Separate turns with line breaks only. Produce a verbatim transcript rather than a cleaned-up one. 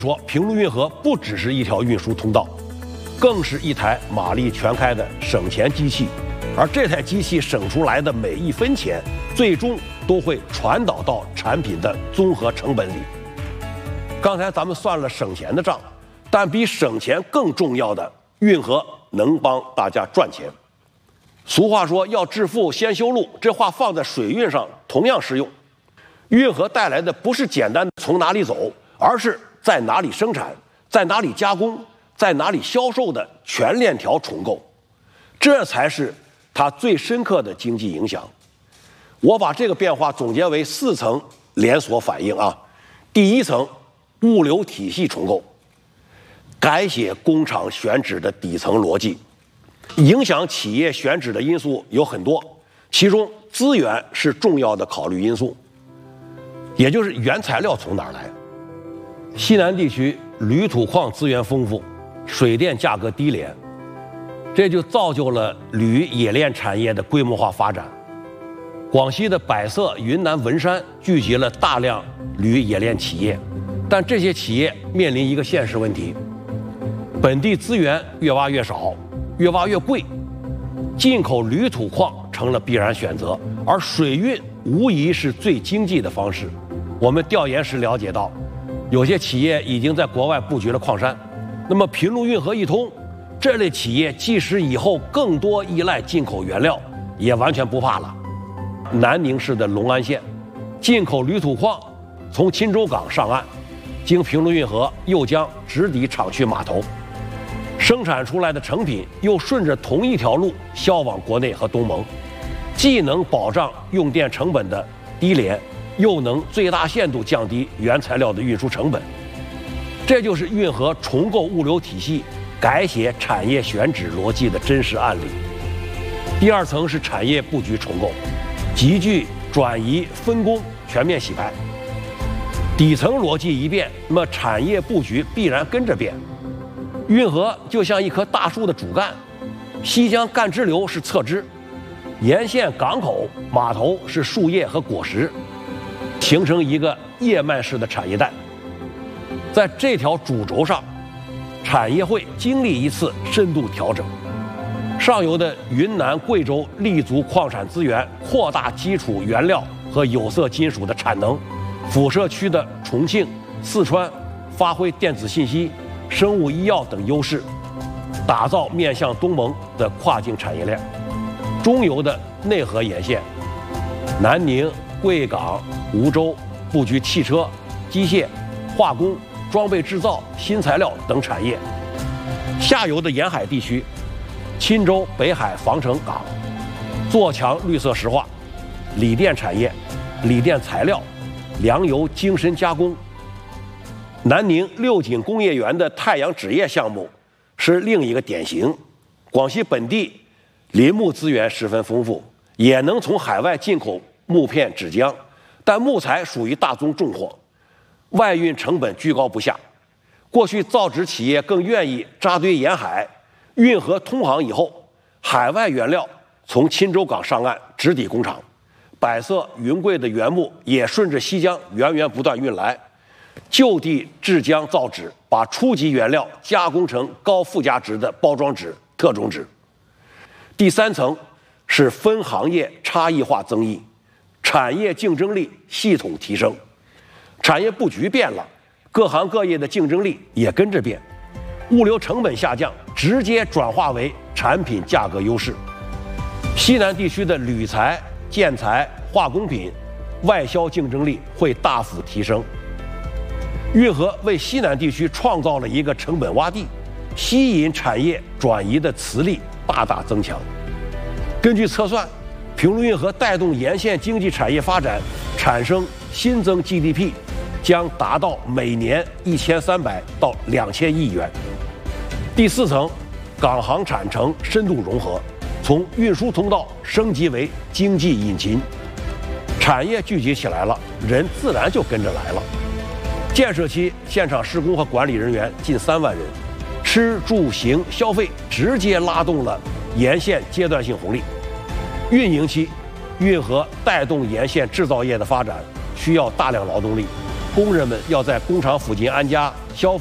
说平陆运河不只是一条运输通道，更是一台马力全开的省钱机器，而这台机器省出来的每一分钱，最终都会传导到产品的综合成本里。刚才咱们算了省钱的账，但比省钱更重要的，运河能帮大家赚钱。俗话说要致富先修路，这话放在水运上同样适用。运河带来的不是简单的从哪里走，而是在哪里生产，在哪里加工，在哪里销售的全链条重构，这才是它最深刻的经济影响。我把这个变化总结为四层连锁反应啊。第一层，物流体系重构，改写工厂选址的底层逻辑。影响企业选址的因素有很多，其中资源是重要的考虑因素，也就是原材料从哪儿来。西南地区铝土矿资源丰富，水电价格低廉，这就造就了铝冶炼产业的规模化发展。广西的百色、云南文山聚集了大量铝冶炼企业，但这些企业面临一个现实问题：本地资源越挖越少，越挖越贵，进口铝土矿成了必然选择，而水运无疑是最经济的方式。我们调研时了解到，有些企业已经在国外布局了矿山，那么平陆运河一通，这类企业即使以后更多依赖进口原料，也完全不怕了。南宁市的隆安县，进口铝土矿从钦州港上岸，经平陆运河又将直抵厂区码头，生产出来的成品又顺着同一条路销往国内和东盟，既能保障用电成本的低廉，又能最大限度降低原材料的运输成本。这就是运河重构物流体系、改写产业选址逻辑的真实案例。第二层是产业布局重构，集聚、转移、分工全面洗牌。底层逻辑一变，那么产业布局必然跟着变。运河就像一棵大树的主干，西江干支流是侧枝，沿线港口、码头是树叶和果实，形成一个叶脉式的产业带。在这条主轴上，产业会经历一次深度调整。上游的云南、贵州立足矿产资源，扩大基础原料和有色金属的产能；辐射区的重庆、四川发挥电子信息、生物医药等优势，打造面向东盟的跨境产业链。中游的内河沿线，南宁、贵港、梧州布局汽车、机械、化工、装备制造、新材料等产业。下游的沿海地区，钦州北海防城港做强绿色石化、锂电产业、锂电材料、粮油精深加工。南宁六锦工业园的太阳纸业项目是另一个典型。广西本地林木资源十分丰富，也能从海外进口木片、纸浆，但木材属于大宗重货，外运成本居高不下。过去造纸企业更愿意扎堆沿海，运河通航以后，海外原料从钦州港上岸直抵工厂，百色、云贵的原木也顺着西江源源不断运来，就地制浆造纸，把初级原料加工成高附加值的包装纸、特种纸。第三层是分行业差异化增益，产业竞争力系统提升。产业布局变了，各行各业的竞争力也跟着变，物流成本下降，直接转化为产品价格优势。西南地区的铝材、建材、化工品外销竞争力会大幅提升。运河为西南地区创造了一个成本洼地，吸引产业转移的磁力大大增强。根据测算，平陆运河带动沿线经济产业发展，产生新增 G D P 将达到每年一千三百到两千亿元。第四层，港航产城深度融合，从运输通道升级为经济引擎，产业聚集起来了，人自然就跟着来了。建设期现场施工和管理人员近三万人，吃住行消费直接拉动了沿线阶段性红利。运营期，运河带动沿线制造业的发展，需要大量劳动力， 工人们要在工厂附近安家，消